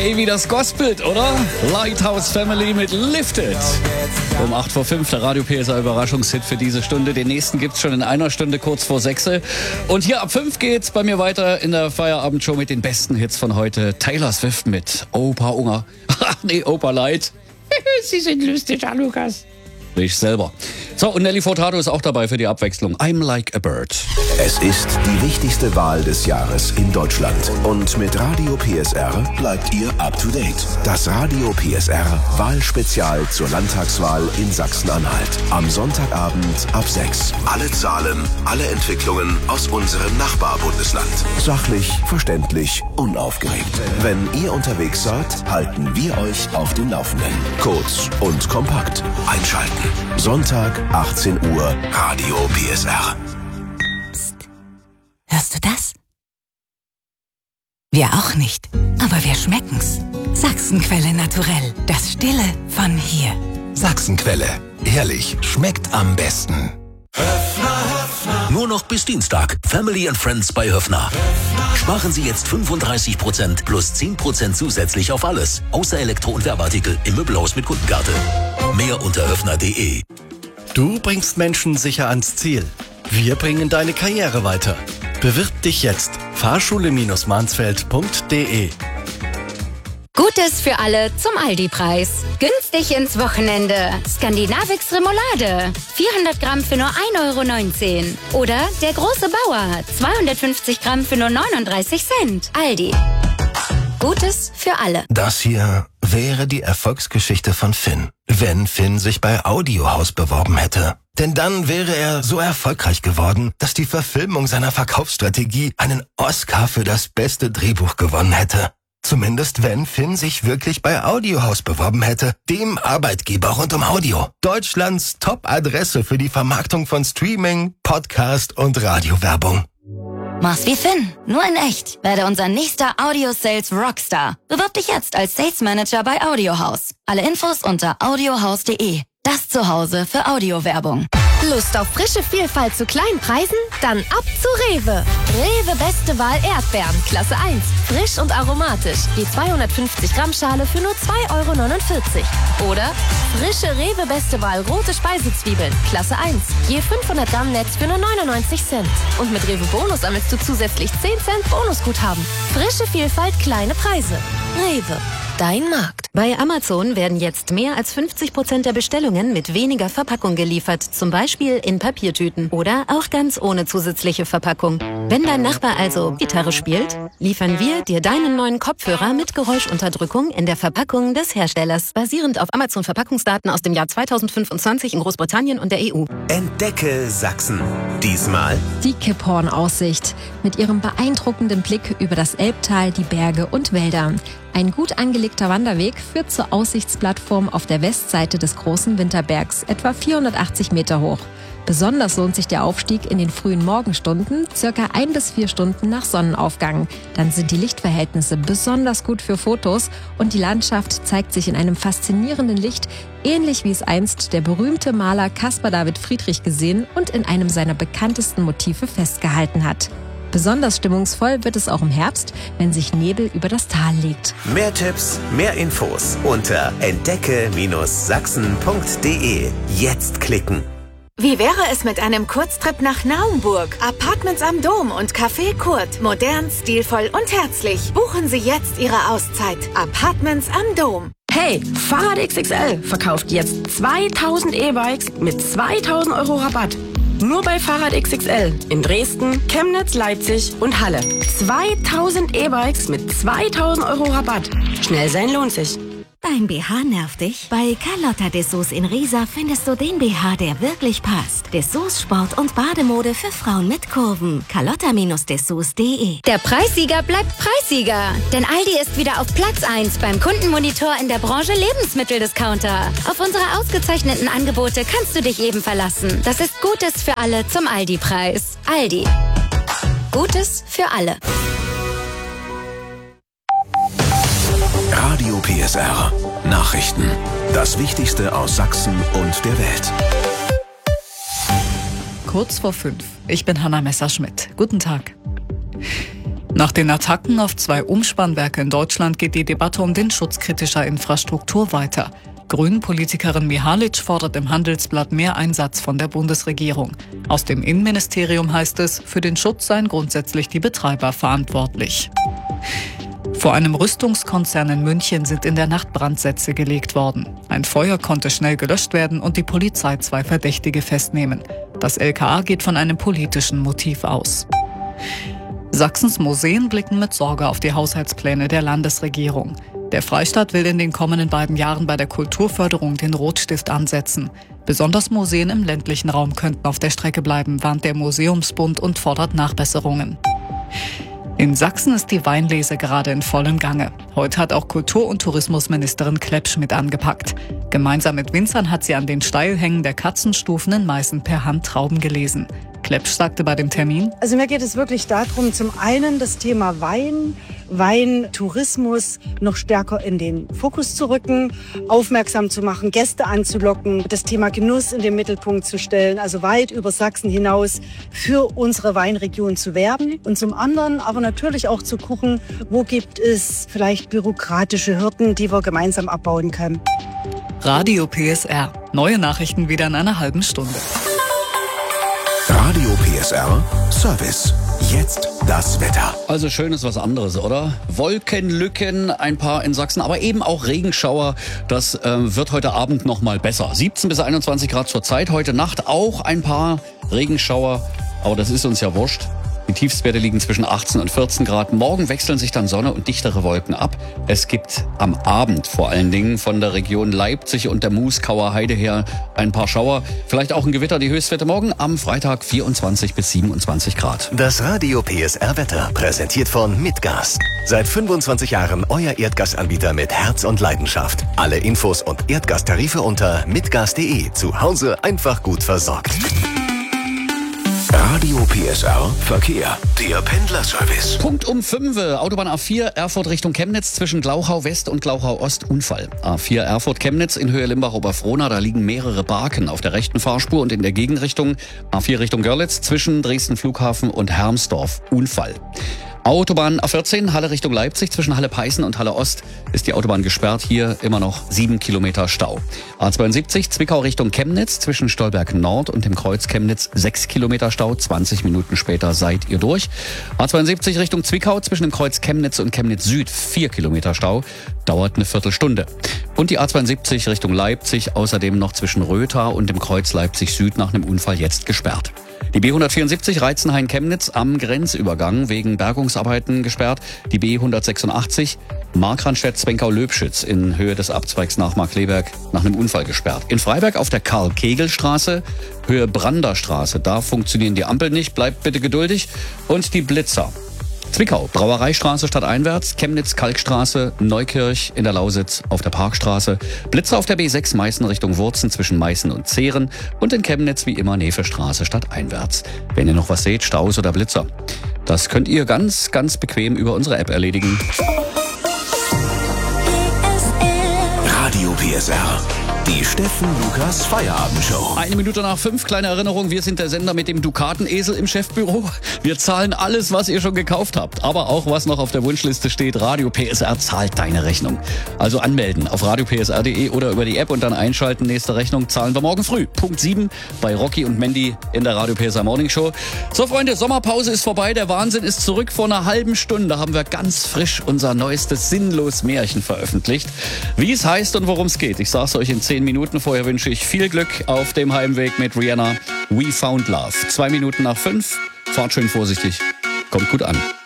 Ey, wie das gospelt, oder? Lighthouse Family mit Lifted. Um 8 vor 5 der Radio PSR Überraschungshit für diese Stunde. Den nächsten gibt's schon in einer Stunde kurz vor 6. Und hier ab 5 geht's bei mir weiter in der Feierabendshow mit den besten Hits von heute. Taylor Swift mit Opa Unger. Nee, Opa Light. Sie sind lustig, Lukas. Ich selber. So, und Nelly Furtado ist auch dabei für die Abwechslung. I'm like a bird. Es ist die wichtigste Wahl des Jahres in Deutschland. Und mit Radio PSR bleibt ihr up to date. Das Radio PSR Wahlspezial zur Landtagswahl in Sachsen-Anhalt. Am Sonntagabend ab 6. Alle Zahlen, alle Entwicklungen aus unserem Nachbarbundesland. Sachlich, verständlich, unaufgeregt. Wenn ihr unterwegs seid, halten wir euch auf dem Laufenden. Kurz und kompakt. Einschalten. Sonntag, 18 Uhr, Radio PSR. Psst. Hörst du das? Wir auch nicht, aber wir schmecken's. Sachsenquelle naturell, das Stille von hier. Sachsenquelle, ehrlich, schmeckt am besten. Nur noch bis Dienstag. Family and Friends bei Höffner. Sparen Sie jetzt 35% plus 10% zusätzlich auf alles. Außer Elektro- und Werbeartikel im Möbelhaus mit Kundenkarte. Mehr unter höffner.de. Du bringst Menschen sicher ans Ziel. Wir bringen deine Karriere weiter. Bewirb dich jetzt. Fahrschule-mansfeld.de. Gutes für alle zum Aldi-Preis. Günstig ins Wochenende. Skandinavix Remoulade. 400 Gramm für nur 1,19 €. Oder der große Bauer. 250 Gramm für nur 39 Cent. Aldi. Gutes für alle. Das hier wäre die Erfolgsgeschichte von Finn, wenn Finn sich bei Audiohaus beworben hätte. Denn dann wäre er so erfolgreich geworden, dass die Verfilmung seiner Verkaufsstrategie einen Oscar für das beste Drehbuch gewonnen hätte. Zumindest wenn Finn sich wirklich bei Audiohaus beworben hätte, dem Arbeitgeber rund um Audio. Deutschlands Top-Adresse für die Vermarktung von Streaming, Podcast und Radiowerbung. Mach's wie Finn, nur in echt. Werde unser nächster Audio-Sales Rockstar. Bewirb dich jetzt als Sales Manager bei Audiohaus. Alle Infos unter audiohaus.de. Das Zuhause für Audiowerbung. Lust auf frische Vielfalt zu kleinen Preisen? Dann ab zu Rewe. Rewe Beste Wahl Erdbeeren, Klasse 1. Frisch und aromatisch. Die 250 Gramm Schale für nur 2,49 €. Oder frische Rewe Beste Wahl rote Speisezwiebeln, Klasse 1. Je 500 Gramm Netz für nur 99 Cent. Und mit Rewe Bonus sammelst du zusätzlich 10 Cent Bonusguthaben. Frische Vielfalt, kleine Preise. Rewe. Dein Markt. Bei Amazon werden jetzt mehr als 50% der Bestellungen mit weniger Verpackung geliefert. Zum Beispiel in Papiertüten oder auch ganz ohne zusätzliche Verpackung. Wenn dein Nachbar also Gitarre spielt, liefern wir dir deinen neuen Kopfhörer mit Geräuschunterdrückung in der Verpackung des Herstellers. Basierend auf Amazon-Verpackungsdaten aus dem Jahr 2025 in Großbritannien und der EU. Entdecke Sachsen. Diesmal die Kipphorn-Aussicht mit ihrem beeindruckenden Blick über das Elbtal, die Berge und Wälder. Ein gut angelegter Wanderweg führt zur Aussichtsplattform auf der Westseite des großen Winterbergs, etwa 480 Meter hoch. Besonders lohnt sich der Aufstieg in den frühen Morgenstunden, circa 1 bis 4 Stunden nach Sonnenaufgang. Dann sind die Lichtverhältnisse besonders gut für Fotos und die Landschaft zeigt sich in einem faszinierenden Licht, ähnlich wie es einst der berühmte Maler Caspar David Friedrich gesehen und in einem seiner bekanntesten Motive festgehalten hat. Besonders stimmungsvoll wird es auch im Herbst, wenn sich Nebel über das Tal legt. mehr Tipps, mehr Infos unter entdecke-sachsen.de. Jetzt klicken. Wie wäre es mit einem Kurztrip nach Naumburg? Apartments am Dom und Café Kurt. Modern, stilvoll und herzlich. Buchen Sie jetzt Ihre Auszeit. Apartments am Dom. Hey, Fahrrad XXL verkauft jetzt 2000 E-Bikes mit 2000 € Rabatt. Nur bei Fahrrad XXL in Dresden, Chemnitz, Leipzig und Halle. 2000 E-Bikes mit 2000 € Rabatt. Schnell sein lohnt sich. Dein BH nervt dich? Bei Carlotta Dessous in Riesa findest du den BH, der wirklich passt. Dessous Sport- und Bademode für Frauen mit Kurven. Carlotta-Dessous.de. Der Preissieger bleibt Preissieger. Denn Aldi ist wieder auf Platz 1 beim Kundenmonitor in der Branche Lebensmitteldiscounter. Auf unsere ausgezeichneten Angebote kannst du dich eben verlassen. Das ist Gutes für alle zum Aldi-Preis. Aldi. Gutes für alle. Radio PSR. Nachrichten. Das Wichtigste aus Sachsen und der Welt. Kurz vor 5. Ich bin Hanna Messerschmidt. Guten Tag. Nach den Attacken auf 2 Umspannwerke in Deutschland geht die Debatte um den Schutz kritischer Infrastruktur weiter. Grünen-Politikerin Mihalic fordert im Handelsblatt mehr Einsatz von der Bundesregierung. Aus dem Innenministerium heißt es, für den Schutz seien grundsätzlich die Betreiber verantwortlich. Vor einem Rüstungskonzern in München sind in der Nacht Brandsätze gelegt worden. Ein Feuer konnte schnell gelöscht werden und die Polizei 2 Verdächtige festnehmen. Das LKA geht von einem politischen Motiv aus. Sachsens Museen blicken mit Sorge auf die Haushaltspläne der Landesregierung. Der Freistaat will in den kommenden 2 Jahren bei der Kulturförderung den Rotstift ansetzen. Besonders Museen im ländlichen Raum könnten auf der Strecke bleiben, warnt der Museumsbund und fordert Nachbesserungen. In Sachsen ist die Weinlese gerade in vollem Gange. Heute hat auch Kultur- und Tourismusministerin Klepsch mit angepackt. Gemeinsam mit Winzern hat sie an den Steilhängen der Katzenstufen in Meißen per Hand Trauben gelesen. Klepsch sagte bei dem Termin: Also mir geht es wirklich darum, zum einen das Thema Weintourismus noch stärker in den Fokus zu rücken, aufmerksam zu machen, Gäste anzulocken, das Thema Genuss in den Mittelpunkt zu stellen, also weit über Sachsen hinaus für unsere Weinregion zu werben. Und zum anderen aber natürlich auch zu gucken, wo gibt es vielleicht bürokratische Hürden, die wir gemeinsam abbauen können. Radio PSR. Neue Nachrichten wieder in einer halben Stunde. Radio PSR Service. Jetzt das Wetter. Also schön ist was anderes, oder? Wolkenlücken, ein paar in Sachsen, aber eben auch Regenschauer. Das wird heute Abend noch mal besser. 17 bis 21 Grad zur Zeit. Heute Nacht auch ein paar Regenschauer. Aber das ist uns ja wurscht. Die Tiefstwerte liegen zwischen 18 und 14 Grad. Morgen wechseln sich dann Sonne und dichtere Wolken ab. Es gibt am Abend vor allen Dingen von der Region Leipzig und der Muskauer Heide her ein paar Schauer. Vielleicht auch ein Gewitter. Die Höchstwerte morgen am Freitag 24 bis 27 Grad. Das Radio PSR Wetter präsentiert von Mitgas. Seit 25 Jahren euer Erdgasanbieter mit Herz und Leidenschaft. Alle Infos und Erdgastarife unter mitgas.de. Zu Hause einfach gut versorgt. Radio PSR Verkehr. Der Pendlerservice. Punkt um 5 Autobahn A4 Erfurt Richtung Chemnitz zwischen Glauchau West und Glauchau Ost Unfall. A4 Erfurt Chemnitz in Höhe Limbach-Oberfrohna, da liegen mehrere Barken auf der rechten Fahrspur und in der Gegenrichtung. A4 Richtung Görlitz zwischen Dresden Flughafen und Hermsdorf Unfall. Autobahn A14 Halle Richtung Leipzig zwischen Halle Peißen und Halle Ost ist die Autobahn gesperrt. Hier immer noch 7 Kilometer Stau. A72 Zwickau Richtung Chemnitz zwischen Stolberg Nord und dem Kreuz Chemnitz 6 Kilometer Stau. 20 Minuten später seid ihr durch. A72 Richtung Zwickau zwischen dem Kreuz Chemnitz und Chemnitz Süd 4 Kilometer Stau. Dauert eine Viertelstunde. Und die A72 Richtung Leipzig außerdem noch zwischen Rötha und dem Kreuz Leipzig Süd nach einem Unfall jetzt gesperrt. Die B174 Reizenhain-Chemnitz am Grenzübergang wegen Bergungsarbeiten gesperrt. Die B186 Markranstädt-Zwenkau-Löbschütz in Höhe des Abzweigs nach Markkleeberg nach einem Unfall gesperrt. In Freiberg auf der Karl-Kegel-Straße, Höhe Branderstraße, da funktionieren die Ampeln nicht, bleibt bitte geduldig. Und die Blitzer. Zwickau, Brauereistraße stadteinwärts, Chemnitz, Kalkstraße, Neukirch in der Lausitz auf der Parkstraße, Blitzer auf der B6 Meißen Richtung Wurzen zwischen Meißen und Zehren und in Chemnitz wie immer Nefestraße stadteinwärts. Wenn ihr noch was seht, Staus oder Blitzer, das könnt ihr ganz, ganz bequem über unsere App erledigen. Radio PSR. Die Steffen Lukas Feierabendshow. 1 Minute nach 5, kleine Erinnerung, wir sind der Sender mit dem Dukatenesel im Chefbüro. Wir zahlen alles, was ihr schon gekauft habt, aber auch was noch auf der Wunschliste steht. Radio PSR zahlt deine Rechnung. Also anmelden auf radiopsr.de oder über die App und dann einschalten. Nächste Rechnung zahlen wir morgen früh. Punkt 7 bei Rocky und Mandy in der Radio PSR Morning Show. So Freunde, Sommerpause ist vorbei, der Wahnsinn ist zurück. Vor einer halben Stunde haben wir ganz frisch unser neuestes Sinnlos Märchen veröffentlicht. Wie es heißt und worum es geht, ich sag's euch in 10 Minuten. Vorher wünsche ich viel Glück auf dem Heimweg mit Rihanna. We Found Love. 2 Minuten nach 5. Fahrt schön vorsichtig. Kommt gut an.